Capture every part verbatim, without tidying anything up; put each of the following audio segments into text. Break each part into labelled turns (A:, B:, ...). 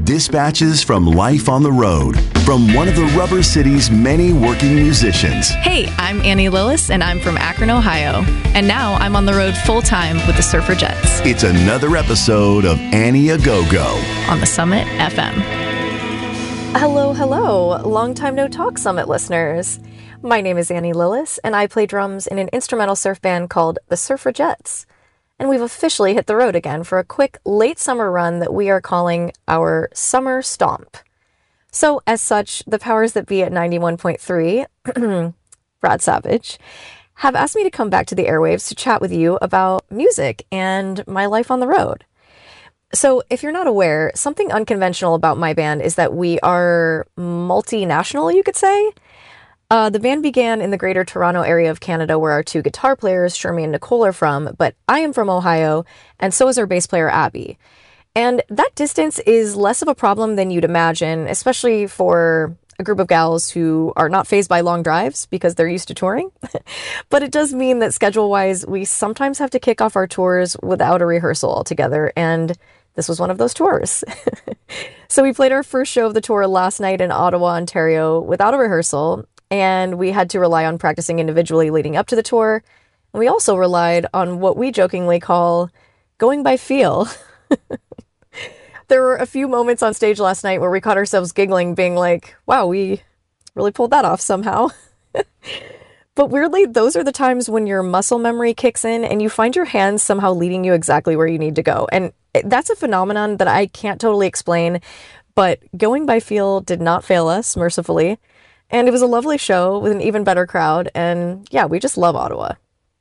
A: Dispatches from life on the road from one of the Rubber City's many working musicians.
B: Hey, I'm Annie Lillis, and I'm from Akron, Ohio. And now I'm on the road full-time with the Surfrajettes.
A: It's another episode of Annie A Go-Go
B: on the Summit F M.
C: Hello, hello, long time no talk Summit listeners. My name is Annie Lillis, and I play drums in an instrumental surf band called the Surfrajettes. And we've officially hit the road again for a quick late summer run that we are calling our Summer Stomp. So, as such, the powers that be at ninety-one point three, Brad Savage, have asked me to come back to the airwaves to chat with you about music and my life on the road. So, if you're not aware, something unconventional about my band is that we are multinational, you could say. Uh, the band began in the greater Toronto area of Canada, where our two guitar players, Shermie and Nicole, are from, but I am from Ohio, and so is our bass player, Abby. And that distance is less of a problem than you'd imagine, especially for a group of gals who are not fazed by long drives because they're used to touring. But it does mean that schedule-wise, we sometimes have to kick off our tours without a rehearsal altogether, and this was one of those tours. So we played our first show of the tour last night in Ottawa, Ontario, without a rehearsal, and we had to rely on practicing individually leading up to the tour. And we also relied on what we jokingly call going by feel. There were a few moments on stage last night where we caught ourselves giggling, being like, wow, we really pulled that off somehow. But weirdly, those are the times when your muscle memory kicks in and you find your hands somehow leading you exactly where you need to go. And that's a phenomenon that I can't totally explain, but going by feel did not fail us, mercifully. And it was a lovely show with an even better crowd. And yeah, we just love Ottawa.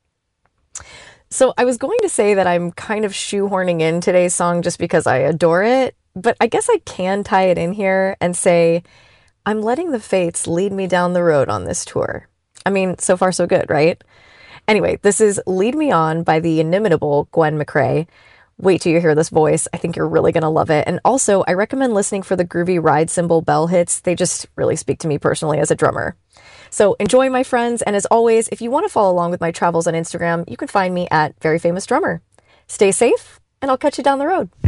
C: So I was going to say that I'm kind of shoehorning in today's song just because I adore it. But I guess I can tie it in here and say, I'm letting the fates lead me down the road on this tour. I mean, so far so good, right? Anyway, this is Lead Me On by the inimitable Gwen McCrae. Wait till you hear this voice. I think you're really going to love it. And also, I recommend listening for the groovy ride cymbal bell hits. They just really speak to me personally as a drummer. So enjoy, my friends. And as always, if you want to follow along with my travels on Instagram, you can find me at Very Famous Drummer. Stay safe, and I'll catch you down the road.